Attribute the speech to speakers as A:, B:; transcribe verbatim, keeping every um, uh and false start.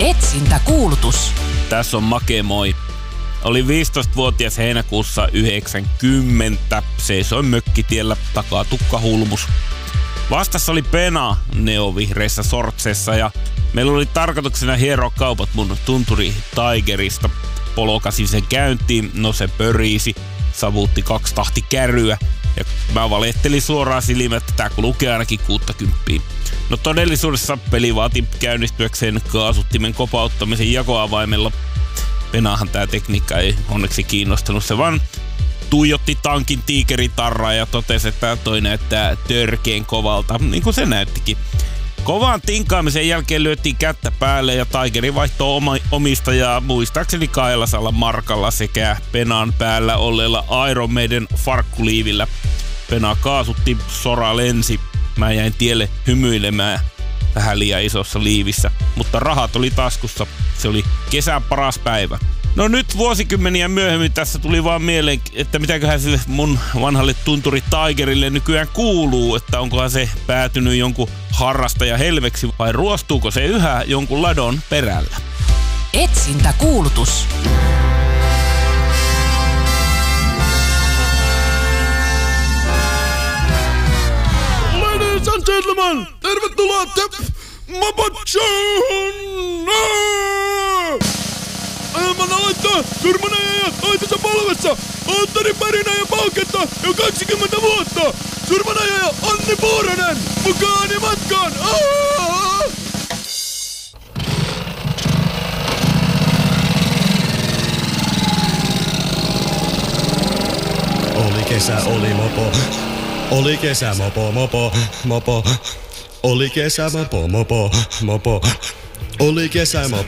A: Etsintäkuulutus.
B: Tässä on Make, moi. Oli viisitoistavuotias heinäkuussa yhdeksänkymmentä. Seisoin mökkitiellä, takatukka hulmus. Vastassa oli Pena neovihreissä sortseissa ja meillä oli tarkoituksena hieroa kaupat mun tunturi Tigerista. Polokasin sen käyntiin, no se pöriisi, savuutti kaksi tahti kärryä ja mä valehtelin suoraan silmät, että tää lukee ainakin kuuttakymppiä. No todellisuudessa peli vaati käynnistyäkseen kaasuttimen kopauttamisen jakoavaimella. Penahan tää tekniikka ei onneksi kiinnostanut, se vaan tuijotti tankin tiikeritarraa ja totesi, että toi näyttää törkeen kovalta, niin kuin se näyttikin. Kovaan tinkaamisen jälkeen lyötiin kättä päälle ja Tigeri vaihtoi oma, omistajaa muistaakseni kahdella markalla sekä Penan päällä olleella Iron Maiden farkkuliivillä. Pena kaasutti, sora lensi. Mä jäin tielle hymyilemään vähän liian isossa liivissä, mutta rahat oli taskussa. Se oli kesän paras päivä. No nyt vuosikymmeniä myöhemmin tässä tuli vaan mieleen, että mitäköhän sille mun vanhalle tunturi Tigerille nykyään kuuluu, että onkohan se päätynyt jonkun harrastaja helveksi vai ruostuuko se yhä jonkun ladon perällä.
A: Etsintäkuulutus.
C: Ladies and gentlemen, tervetuloa Tep Mapachoon! Ilman aloittaa Surmanen ja toisensa polvessa Antteri Pärinä ja Pauketta jo kaksikymmentä vuotta. Surmanen ja Anni Puuranen mukaan ja matkaan. Aaaa!
D: Oli kesä, oli mopo. Oli kesä, mopo, mopo, mopo. Oli kesä, mopo, mopo, mopo. Oli kesä, mopo,